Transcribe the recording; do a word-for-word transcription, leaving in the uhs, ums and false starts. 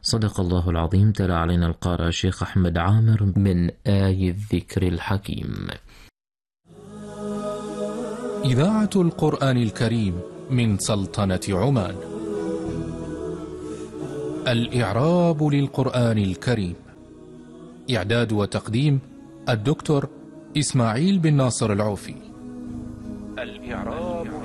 صدق الله العظيم. تلا علينا القارئ الشيخ أحمد عامر من آي الذكر الحكيم. إذاعة القرآن الكريم من سلطنة عمان. الإعراب للقرآن الكريم. إعداد وتقديم الدكتور إسماعيل بن ناصر العوفي. الإعراب